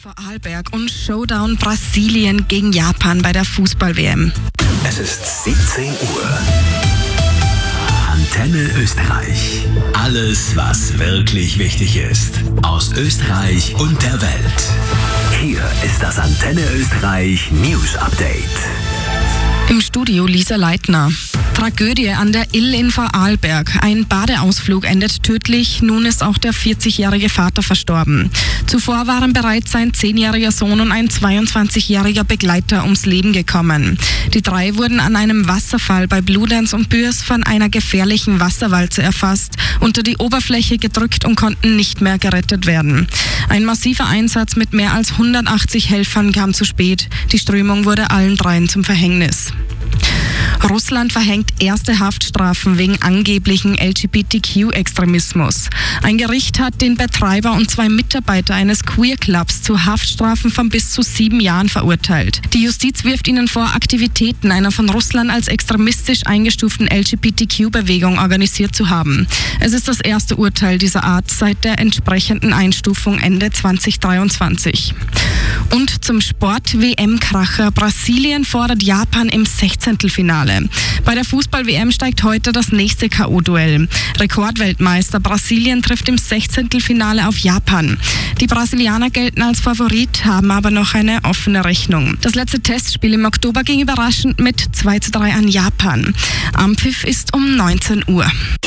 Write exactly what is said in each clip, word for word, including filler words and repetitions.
Vorarlberg und Showdown Brasilien gegen Japan bei der Fußball-W M. Es ist siebzehn Uhr. Antenne Österreich. Alles, was wirklich wichtig ist. Aus Österreich und der Welt. Hier ist das Antenne Österreich News Update. Im Studio Lisa Leitner. Tragödie an der Ill in Vorarlberg. Ein Badeausflug endet tödlich. Nun ist auch der vierzigjährige Vater verstorben. Zuvor waren bereits sein zehnjähriger Sohn und ein zweiundzwanzigjähriger Begleiter ums Leben gekommen. Die drei wurden an einem Wasserfall bei Bludenz und Bürs von einer gefährlichen Wasserwalze erfasst, unter die Oberfläche gedrückt und konnten nicht mehr gerettet werden. Ein massiver Einsatz mit mehr als hundertachtzig Helfern kam zu spät. Die Strömung wurde allen dreien zum Verhängnis. Russland verhängt erste Haftstrafen wegen angeblichen L G B T Q-Extremismus. Ein Gericht hat den Betreiber und zwei Mitarbeiter eines Queer-Clubs zu Haftstrafen von bis zu sieben Jahren verurteilt. Die Justiz wirft ihnen vor, Aktivitäten einer von Russland als extremistisch eingestuften L G B T Q-Bewegung organisiert zu haben. Es ist das erste Urteil dieser Art seit der entsprechenden Einstufung Ende zweitausenddreiundzwanzig. Und zum Sport-W M-Kracher. Brasilien fordert Japan im Sechzehntelfinale. Bei der Fußball-W M steigt heute das nächste K O-Duell. Rekordweltmeister Brasilien trifft im Sechzehntelfinale auf Japan. Die Brasilianer gelten als Favorit, haben aber noch eine offene Rechnung. Das letzte Testspiel im Oktober ging überraschend mit zwei zu drei an Japan. Anpfiff ist um neunzehn Uhr.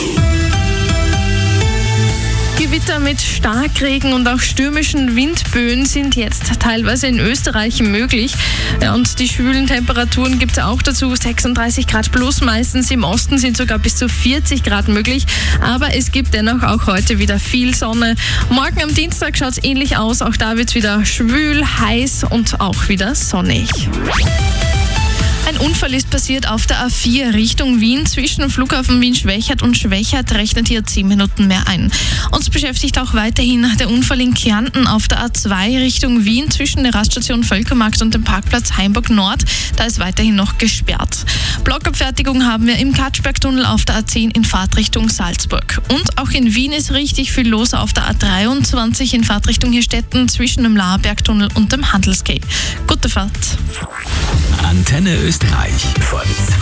Gewitter mit Starkregen und auch stürmischen Windböen sind jetzt teilweise in Österreich möglich. Und die schwülen Temperaturen gibt es auch dazu. sechsunddreißig Grad plus, meistens im Osten sind sogar bis zu vierzig Grad möglich. Aber es gibt dennoch auch heute wieder viel Sonne. Morgen am Dienstag schaut es ähnlich aus. Auch da wird es wieder schwül, heiß und auch wieder sonnig. Ein Unfall ist passiert auf der A vier Richtung Wien. Zwischen dem Flughafen Wien-Schwächert und Schwächert rechnet hier zehn Minuten mehr ein. Uns beschäftigt auch weiterhin der Unfall in Kärnten auf der A zwei Richtung Wien zwischen der Raststation Völkermarkt und dem Parkplatz Heimburg Nord. Da ist weiterhin noch gesperrt. Blockabfertigung haben wir im Katschbergtunnel auf der A zehn in Fahrtrichtung Salzburg. Und auch in Wien ist richtig viel los auf der A dreiundzwanzig in Fahrtrichtung Hirstetten zwischen dem Laherbergtunnel und dem Handelsquai. Gute Fahrt. Antenne Österreich von